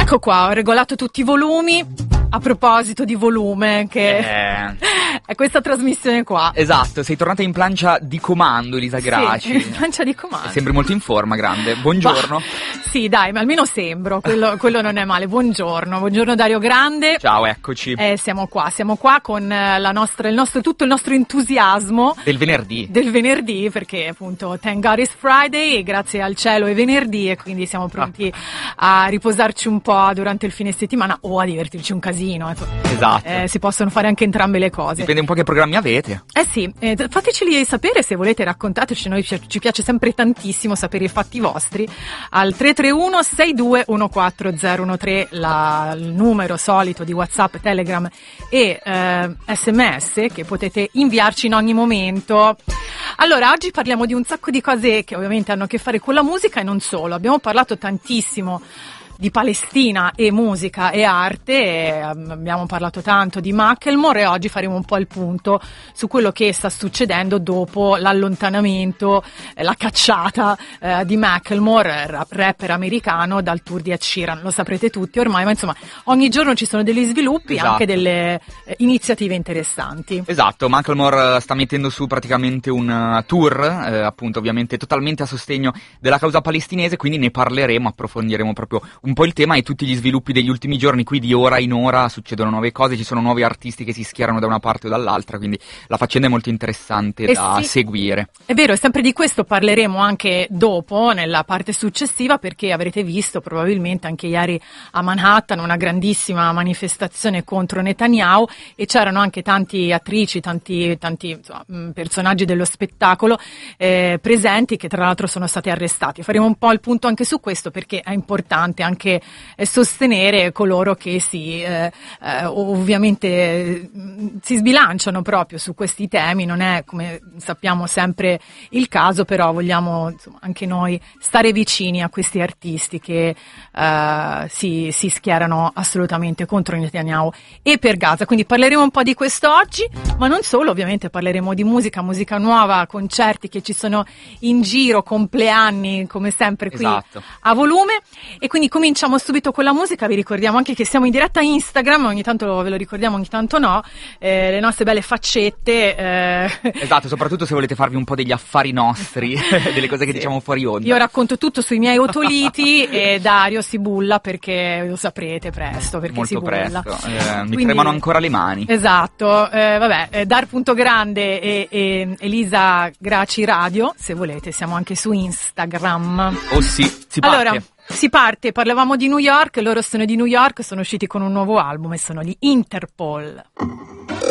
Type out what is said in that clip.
Ecco qua, ho regolato tutti i volumi. A proposito di volume, che è questa trasmissione qua. Esatto, sei tornata in plancia di comando, Elisa Graci. Sì, in plancia di comando. Sembri molto in forma, grande. Buongiorno. Sì, dai, ma almeno sembro, quello non è male. Buongiorno Dario Grande. Ciao, eccoci. Siamo qua con tutto il nostro entusiasmo. Del venerdì, perché appunto Thank God it's Friday, e grazie al cielo è venerdì, e quindi siamo pronti a riposarci un po' durante il fine settimana o a divertirci un casino. Esatto. Si possono fare anche entrambe le cose. Dipende un po' che programmi avete. Sì, fateceli sapere se volete, raccontateci, noi ci piace sempre tantissimo sapere i fatti vostri al 331 62 14013, il numero solito di WhatsApp, Telegram e SMS che potete inviarci in ogni momento. Allora, oggi parliamo di un sacco di cose che ovviamente hanno a che fare con la musica e non solo. Abbiamo parlato tantissimo di Palestina e musica e arte, e abbiamo parlato tanto di Macklemore, e oggi faremo un po' il punto su quello che sta succedendo dopo l'allontanamento, la cacciata di Macklemore, rapper americano, dal tour di Ed Sheeran. Lo saprete tutti ormai, ma insomma ogni giorno ci sono degli sviluppi, esatto, anche delle iniziative interessanti. Esatto, Macklemore sta mettendo su praticamente un tour, appunto ovviamente totalmente a sostegno della causa palestinese, quindi ne parleremo, approfondiremo proprio un po' il tema e tutti gli sviluppi degli ultimi giorni. Qui di ora in ora succedono nuove cose, ci sono nuovi artisti che si schierano da una parte o dall'altra, quindi la faccenda è molto interessante da seguire. È vero, e sempre di questo parleremo anche dopo, nella parte successiva, perché avrete visto probabilmente anche ieri a Manhattan una grandissima manifestazione contro Netanyahu, e c'erano anche tanti attrici, tanti insomma, personaggi dello spettacolo presenti, che tra l'altro sono stati arrestati. Faremo un po' il punto anche su questo, perché è importante anche sostenere coloro che ovviamente si sbilanciano proprio su questi temi. Non è, come sappiamo, sempre il caso, però vogliamo insomma anche noi stare vicini a questi artisti che si schierano assolutamente contro Netanyahu e per Gaza. Quindi parleremo un po' di questo oggi, ma non solo, ovviamente parleremo di musica nuova, concerti che ci sono in giro, compleanni come sempre qui, esatto, a volume. E quindi cominciamo subito con la musica. Vi ricordiamo anche che siamo in diretta Instagram, ogni tanto ve lo ricordiamo, ogni tanto no, le nostre belle faccette. Esatto, soprattutto se volete farvi un po' degli affari nostri, delle cose che diciamo fuori onda. Io racconto tutto sui miei otoliti e Dario si bulla, perché lo saprete presto, perché molto si bulla. presto, mi tremano ancora le mani. Esatto, Dar.grande e Elisa Graci Radio, se volete, siamo anche su Instagram. Oh sì, si parte. Allora, si parte, parlavamo di New York, loro sono di New York, sono usciti con un nuovo album e sono gli Interpol.